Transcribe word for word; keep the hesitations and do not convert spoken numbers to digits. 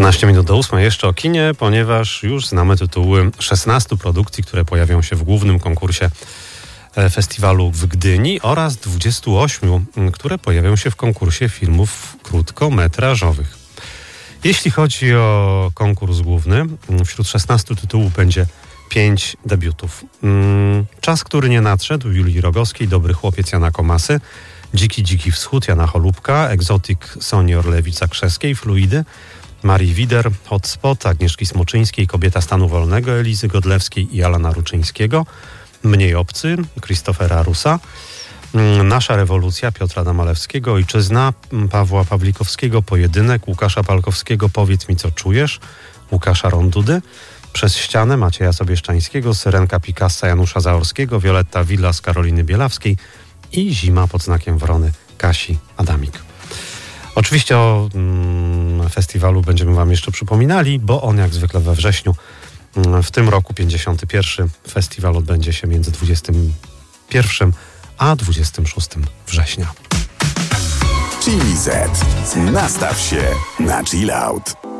trzynaście minut do ósmej jeszcze o kinie, ponieważ już znamy tytuły szesnastu produkcji, które pojawią się w głównym konkursie festiwalu w Gdyni oraz dwudziestu ośmiu, które pojawią się w konkursie filmów krótkometrażowych. Jeśli chodzi o konkurs główny, wśród szesnastu tytułów będzie pięć debiutów. Czas, który nie nadszedł Julii Rogowskiej, Dobry chłopiec Jana Komasy, Dziki Dziki Wschód Jana Cholubka, Egzotyk Soni Orlewica-Krzeskiej, Fluidy Marii Wider, Hotspot Agnieszki Smoczyńskiej, Kobieta stanu wolnego Elizy Godlewskiej i Alana Ruczyńskiego, Mniej obcy Christophera Russa, Nasza rewolucja Piotra Damalewskiego, Ojczyzna Pawła Pawlikowskiego, Pojedynek Łukasza Palkowskiego, Powiedz mi co czujesz Łukasza Rondudy, Przez ścianę Macieja Sobieszczańskiego, Syrenka Picassa Janusza Zaorskiego, Violetta Villa z Karoliny Bielawskiej i Zima pod znakiem wrony Kasi Adamik. Oczywiście o mm, festiwalu będziemy wam jeszcze przypominali, bo on jak zwykle we wrześniu. W tym roku pięćdziesiąty pierwszy festiwal odbędzie się między dwudziestym pierwszym a dwudziestym szóstym września. Chili Z. Nastaw się na chill out.